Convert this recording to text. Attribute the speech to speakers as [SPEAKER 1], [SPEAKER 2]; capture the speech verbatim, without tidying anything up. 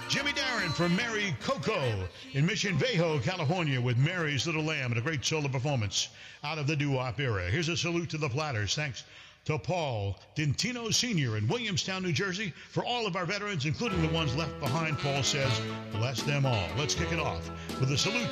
[SPEAKER 1] Jimmy Darren from Mary Coco in Mission Viejo, California, with Mary's Little Lamb and a great solo performance out of the doo-wop era. Here's a salute to the Platters. Thanks to Paul Dintino Senior in Williamstown, New Jersey. For all of our veterans, including the ones left behind, Paul says, bless them all. Let's kick it off with a salute